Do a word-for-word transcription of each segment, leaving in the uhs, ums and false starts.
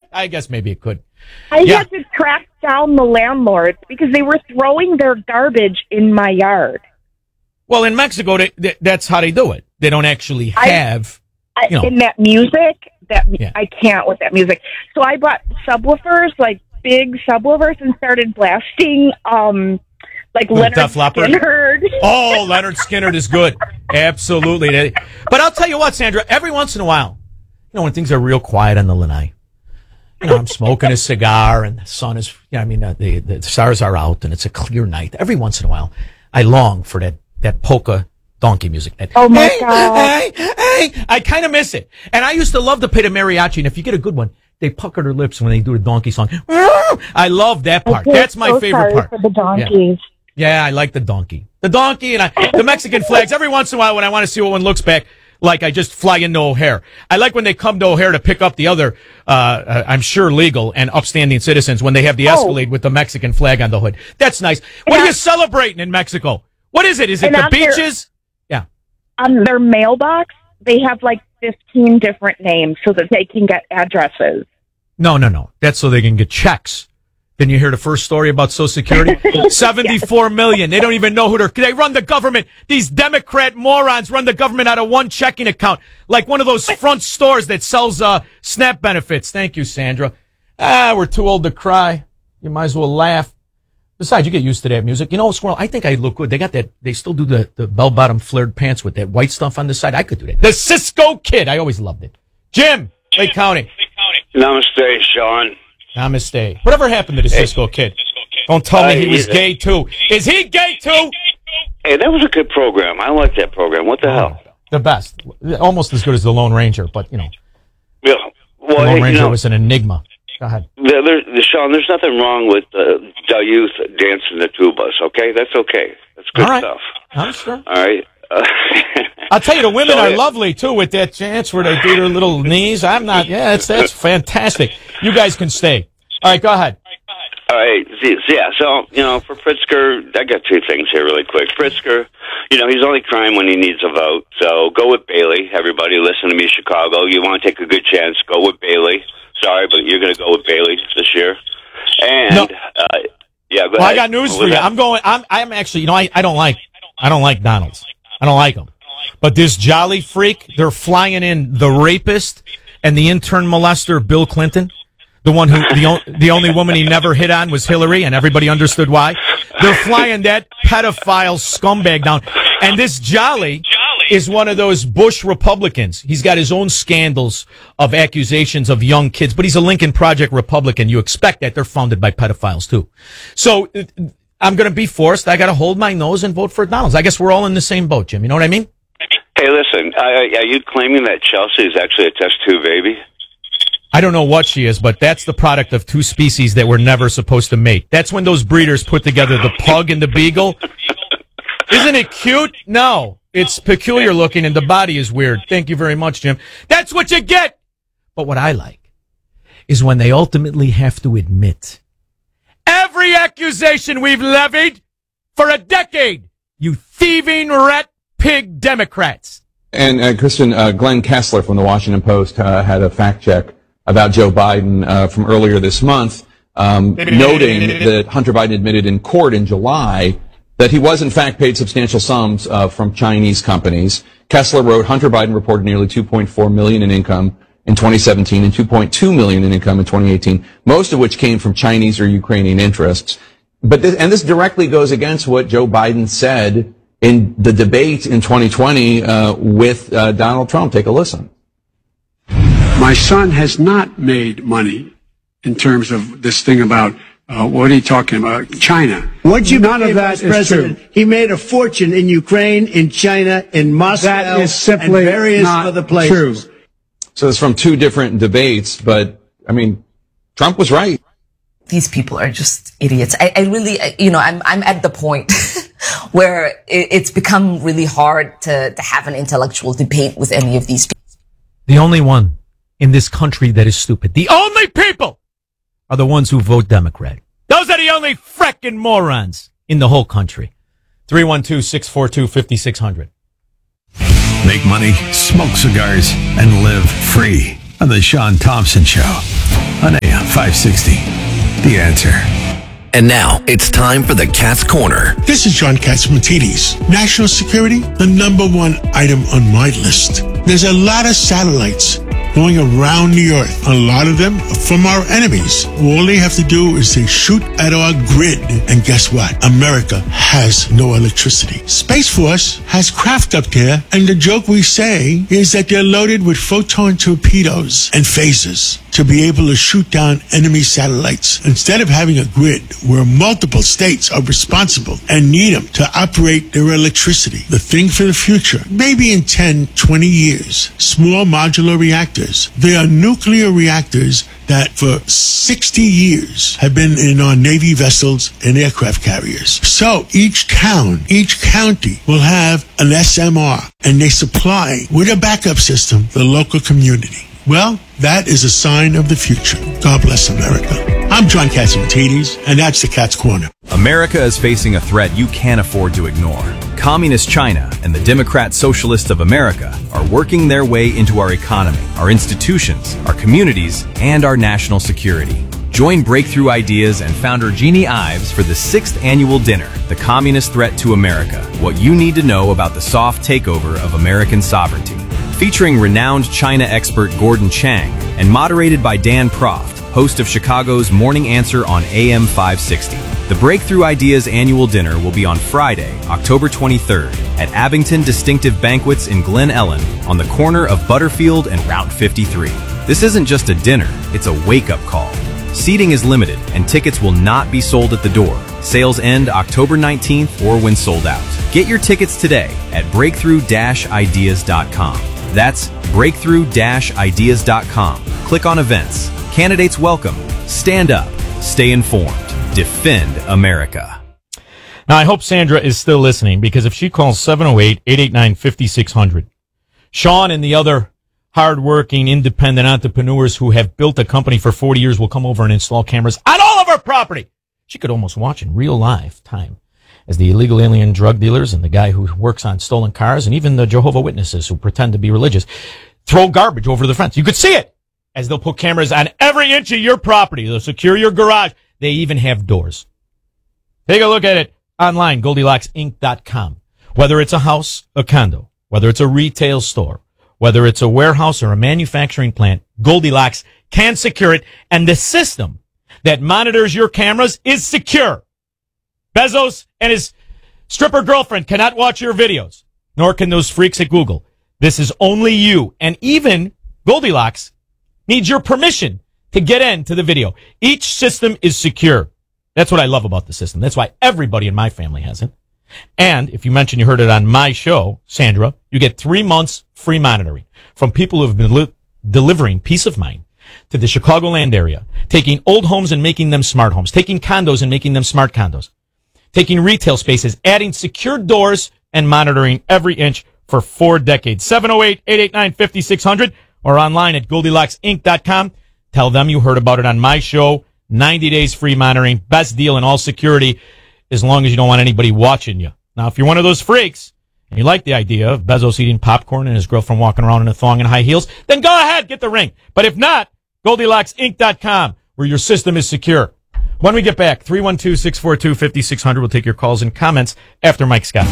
I guess maybe it could. I Yeah. had to track down the landlords because they were throwing their garbage in my yard. Well, in Mexico, they, they, that's how they do it. They don't actually I- have, I, you know. in that music, that Yeah. I can't with that music. So I bought subwoofers, like big subwoofers, and started blasting, um, like Leonard Def Leppard? Skinner. Oh, Leonard Skinner is good. Absolutely. They- But I'll tell you what, Sandra, every once in a while, you know, when things are real quiet on the lanai, you know, I'm smoking a cigar and the sun is, you know, I mean, uh, the, the stars are out and it's a clear night. Every once in a while, I long for that, that polka donkey music. That, Oh, my hey, God. Hey, hey, I kind of miss it. And I used to love to play the mariachi, and if you get a good one, they pucker their lips when they do the donkey song. I love that part. I feel That's my so favorite sorry part. for the donkeys. Yeah, I like the donkey. The donkey and I, the Mexican flags. Every once in a while when I want to see what one looks back, like I just fly into O'Hare. I like when they come to O'Hare to pick up the other, uh, uh, I'm sure legal and upstanding citizens when they have the Oh. Escalade with the Mexican flag on the hood. That's nice. What And are I- you celebrating in Mexico? What is it? Is it And the on their- beaches? Yeah. On their mailbox, they have like fifteen different names so that they can get addresses. No, no, no. That's so they can get checks. Then you hear the first story about Social Security? seventy-four million. They don't even know who they're, they run the government. These Democrat morons run the government out of one checking account. Like one of those front stores that sells, uh, SNAP benefits. Thank you, Sandra. Ah, we're too old to cry. You might as well laugh. Besides, you get used to that music. You know, Squirrel, I think I look good. They got that, they still do the, the bell-bottom flared pants with that white stuff on the side. I could do that. The Cisco Kid. I always loved it. Jim, Lake County. Namaste, Sean. Namaste. Whatever happened to the Cisco Kid? Don't tell me Uh, he was he's- gay too. Is he gay too? Hey, that was a good program. I like that program. What the hell? The best. Almost as good as the Lone Ranger, but you know, Yeah. the Well, Lone hey, Ranger you know, was an enigma. Go ahead. there, there, Sean, there's nothing wrong with uh, the youth dancing the tubas. Okay, that's okay. That's good All right. stuff. I'm sure. All right. Uh, I'll tell you, the women So, are yeah. lovely too with that chance where they do their little knees. I'm not. Yeah, that's that's fantastic. You guys can stay. All right, go ahead. All right. See- so, Yeah. So, you know, for Pritzker, I got two things here really quick. Pritzker, you know, he's only crying when he needs a vote. So go with Bailey. Everybody listen to me, Chicago. You want to take a good chance, go with Bailey. Sorry, but you're going to go with Bailey this year. And, No. uh, yeah, go Well, I ahead. got news What for was you. that? I'm going. I'm. I'm actually. You know, I. I don't like. I don't like Donald's. I don't like him. But this jolly freak, they're flying in the rapist and the intern molester, Bill Clinton. The one who, the, o- the only woman he never hit on was Hillary, and everybody understood why. They're flying that pedophile scumbag down. And this Jolly is one of those Bush Republicans. He's got his own scandals of accusations of young kids, but he's a Lincoln Project Republican. You expect that. They're founded by pedophiles, too. So uh, I'm going to be forced. I got to hold my nose and vote for Donald's. I guess we're all in the same boat, Jim. You know what I mean? Hey, listen, uh, are you claiming that Chelsea is actually a test tube baby? I don't know what she is, but that's the product of two species that were never supposed to mate. That's when those breeders put together the pug and the beagle. Isn't it cute? No. It's peculiar looking and the body is weird. Thank you very much, Jim. That's what you get. But what I like is when they ultimately have to admit every accusation we've levied for a decade, you thieving rat pig Democrats. And uh, Kristen, uh, Glenn Kessler from the Washington Post uh, had a fact check about Joe Biden uh, from earlier this month, um, noting that Hunter Biden admitted in court in July that he was in fact paid substantial sums uh, from Chinese companies. Kessler wrote, Hunter Biden reported nearly two point four million dollars in income in twenty seventeen and two point two million dollars in income in twenty eighteen, most of which came from Chinese or Ukrainian interests. But this, and this directly goes against what Joe Biden said in the debate in twenty twenty uh, with uh, Donald Trump. Take a listen. My son has not made money in terms of this thing about, uh, what are you talking about? China. Once you None became of that vice is president, true. he made a fortune in Ukraine, in China, in Moscow, That is simply and various not other places. true. So it's from two different debates, but I mean, Trump was right. These people are just idiots. I, I really, I- you know, I'm, I'm at the point where it, it's become really hard to, to have an intellectual debate with any of these people. The only one in this country that is stupid, the only people are the ones who vote Democrat. Those are the only frickin' morons in the whole country. three one two, six four two, five six zero zero. Make money, smoke cigars, and live free. on The Sean Thompson Show on A M five sixty. The Answer. And now it's time for the Cat's Corner. This is John Catsimatidis. National security, the number one item on my list. There's a lot of satellites going around the earth. A lot of them are from our enemies. All they have to do is they shoot at our grid. And guess what? America has no electricity. Space Force has craft up there, and the joke we say is that they're loaded with photon torpedoes and phasers to be able to shoot down enemy satellites. Instead of having a grid where multiple states are responsible and need them to operate their electricity, the thing for the future, maybe in ten, twenty years, small modular reactors. They are nuclear reactors that for sixty years have been in our Navy vessels and aircraft carriers. So each town, each county will have an S M R, and they supply with a backup system the local community. Well, that is a sign of the future. God bless America. I'm John Catsimatidis, and that's the Cat's Corner. America is facing a threat you can't afford to ignore. Communist China and the Democrat Socialists of America are working their way into our economy, our institutions, our communities, and our national security. Join Breakthrough Ideas and founder Jeannie Ives for the sixth annual dinner, The Communist Threat to America, What You Need to Know About the Soft Takeover of American Sovereignty. Featuring renowned China expert Gordon Chang and moderated by Dan Proft, host of Chicago's Morning Answer on A M five sixty. The Breakthrough Ideas annual dinner will be on Friday, October twenty-third at Abington Distinctive Banquets in Glen Ellen on the corner of Butterfield and Route fifty-three. This isn't just a dinner, it's a wake-up call. Seating is limited and tickets will not be sold at the door. Sales end October nineteenth or when sold out. Get your tickets today at breakthrough dash ideas dot com. That's breakthrough dash ideas dot com. Click on events. Candidates welcome. Stand up. Stay informed. Defend America. Now, I hope Sandra is still listening, because if she calls seven oh eight, eight eight nine, five six zero zero, Sean and the other hardworking independent entrepreneurs who have built a company for forty years will come over and install cameras on all of our property. She could almost watch in real live time as the illegal alien drug dealers and the guy who works on stolen cars and even the Jehovah's Witnesses who pretend to be religious throw garbage over the fence. You could see it as they'll put cameras on every inch of your property. They'll secure your garage. They even have doors. Take a look at it online, goldilocks inc dot com. Whether it's a house, a condo, whether it's a retail store, whether it's a warehouse or a manufacturing plant, Goldilocks can secure it, and the system that monitors your cameras is secure. Bezos and his stripper girlfriend cannot watch your videos, nor can those freaks at Google. This is only you, and even Goldilocks needs your permission to get into the video. Each system is secure. That's what I love about the system. That's why everybody in my family has it. And if you mention you heard it on my show, Sandra, you get three months free monitoring from people who have been li- delivering peace of mind to the Chicagoland area, taking old homes and making them smart homes, taking condos and making them smart condos, taking retail spaces, adding secure doors, and monitoring every inch for four decades. seven oh eight, eight eight nine, five six zero zero or online at goldilocks inc dot com. Tell them you heard about it on my show. ninety days free monitoring. Best deal in all security, as long as you don't want anybody watching you. Now, if you're one of those freaks and you like the idea of Bezos eating popcorn and his girlfriend walking around in a thong and high heels, then go ahead, get the ring. But if not, goldilocks inc dot com, where your system is secure. When we get back, three one two, six four two, five six zero zero. We'll take your calls and comments after Mike Scott.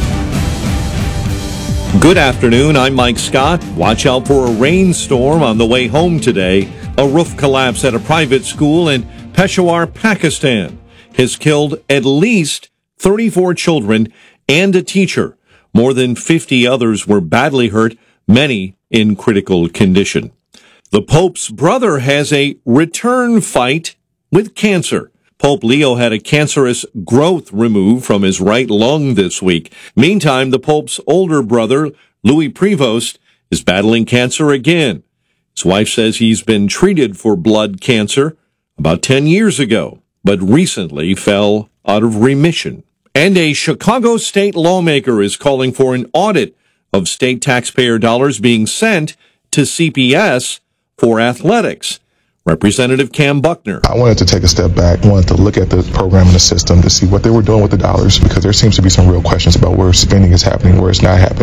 Good afternoon. I'm Mike Scott. Watch out for a rainstorm on the way home today. A roof collapse at a private school in Peshawar, Pakistan, has killed at least thirty-four children and a teacher. More than fifty others were badly hurt, many in critical condition. The Pope's brother has a return fight with cancer. Pope Leo had a cancerous growth removed from his right lung this week. Meantime, the Pope's older brother, Louis Prevost, is battling cancer again. His wife says he's been treated for blood cancer about ten years ago, but recently fell out of remission. And a Chicago state lawmaker is calling for an audit of state taxpayer dollars being sent to C P S for athletics. Representative Cam Buckner. I wanted to take a step back, wanted to look at the program and the system to see what they were doing with the dollars, because there seems to be some real questions about where spending is happening, where it's not happening.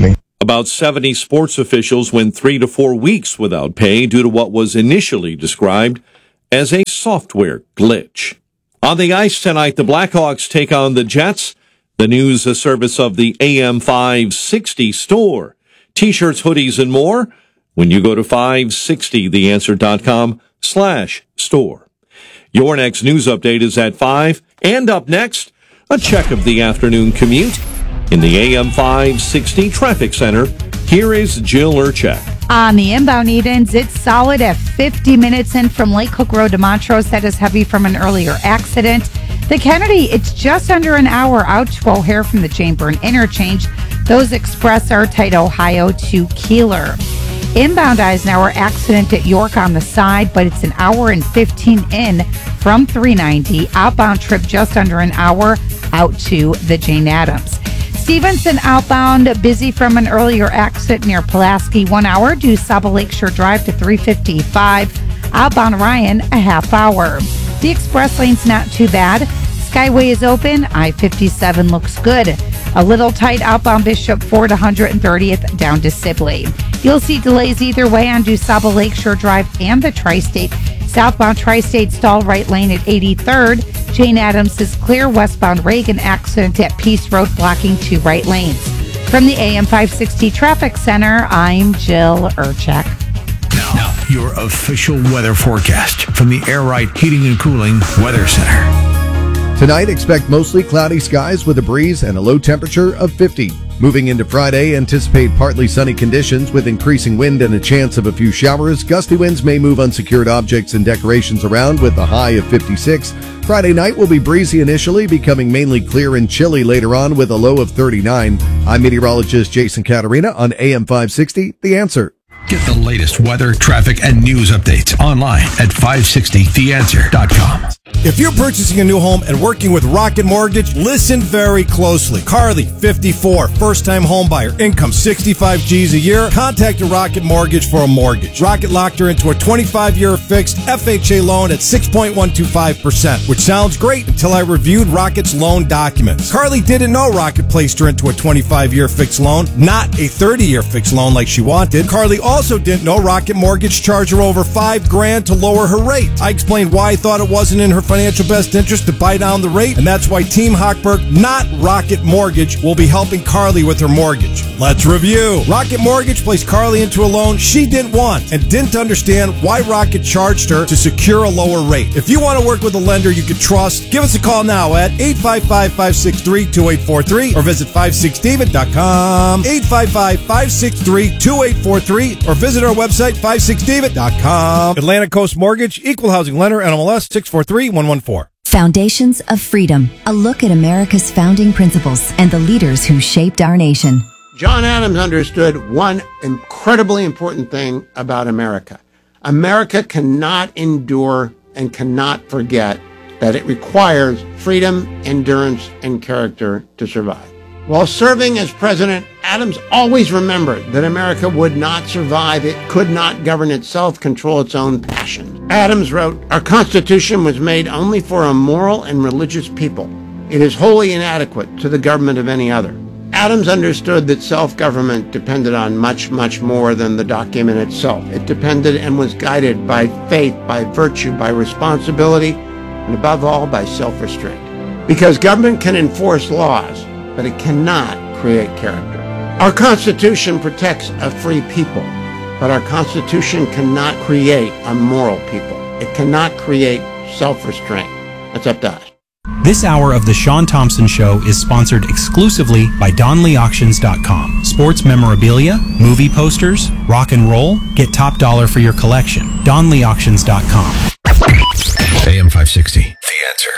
About seventy sports officials went three to four weeks without pay due to what was initially described as a software glitch. On the ice tonight, the Blackhawks take on the Jets. The news, a service of the A M five sixty store. T-shirts, hoodies, and more when you go to five sixty the answer dot com slash store. Your next news update is at five. And up next, a check of the afternoon commute in the A M five sixty Traffic Center. Here is Jill Urchak. On the inbound Edens, it's solid at fifty minutes in from Lake Hook Road to Montrose. That is heavy from an earlier accident. The Kennedy, it's just under an hour out to O'Hare from the Chamberlain interchange. Those express are tight Ohio to Keeler. Inbound Eisenhower, accident at York on the side, but it's an hour and fifteen in from three ninety. Outbound trip just under an hour out to the Jane Addams. Stevenson outbound, busy from an earlier accident near Pulaski. One hour due Saba Lakeshore Drive to three fifty-five. Outbound Ryan, a half hour. The express lane's not too bad. Skyway is open. I fifty-seven looks good. A little tight outbound Bishop Ford one hundred thirtieth down to Sibley. You'll see delays either way on DuSable Lakeshore Drive and the Tri-State. Southbound Tri-State stall right lane at eighty-third. Jane Addams is clear. Westbound Reagan accident at Peace Road blocking two right lanes. From the A M five sixty Traffic Center, I'm Jill Urchak. Now, your official weather forecast from the Air Right Heating and Cooling Weather Center. Tonight, expect mostly cloudy skies with a breeze and a low temperature of fifty. Moving into Friday, anticipate partly sunny conditions with increasing wind and a chance of a few showers. Gusty winds may move unsecured objects and decorations around with a high of fifty-six. Friday night will be breezy initially, becoming mainly clear and chilly later on with a low of thirty-nine. I'm meteorologist Jason Caterina on A M five sixty, The Answer. Get the latest weather, traffic, and news updates online at five sixty the answer dot com. If you're purchasing a new home and working with Rocket Mortgage, listen very closely. Carly, fifty-four, first-time home buyer, income sixty-five G's a year. Contacted Rocket Mortgage for a mortgage. Rocket locked her into a twenty-five year fixed F H A loan at six point one two five percent, which sounds great until I reviewed Rocket's loan documents. Carly didn't know Rocket placed her into a twenty-five year fixed loan, not a thirty year fixed loan like she wanted. Carly also didn't know Rocket Mortgage charged her over five grand to lower her rate. I explained why I thought it wasn't in her financial best interest to buy down the rate, and that's why Team Hochberg, not Rocket Mortgage, will be helping Carly with her mortgage. Let's review. Rocket Mortgage placed Carly into a loan she didn't want and didn't understand why Rocket charged her to secure a lower rate. If you want to work with a lender you can trust, give us a call now at eight five five, five six three, two eight four three or visit five six david dot com, eight five five, five six three, two eight four three, or visit our website, five six david dot com. Atlantic Coast Mortgage, Equal Housing Lender, N M L S six four three one one four. Foundations of Freedom, a look at America's founding principles and the leaders who shaped our nation. John Adams understood one incredibly important thing about America. America cannot endure and cannot forget that it requires freedom, endurance, and character to survive. While serving as president, Adams always remembered that America would not survive. It could not govern itself, control its own passions. Adams wrote, "Our Constitution was made only for a moral and religious people. It is wholly inadequate to the government of any other." Adams understood that self-government depended on much, much more than the document itself. It depended and was guided by faith, by virtue, by responsibility, and above all, by self-restraint. Because government can enforce laws, but it cannot create character. Our Constitution protects a free people, but our Constitution cannot create a moral people. It cannot create self-restraint. That's up to us. This hour of The Sean Thompson Show is sponsored exclusively by Donley Auctions dot com. Sports memorabilia, movie posters, rock and roll. Get top dollar for your collection. Donley Auctions dot com. A M five sixty, The Answer.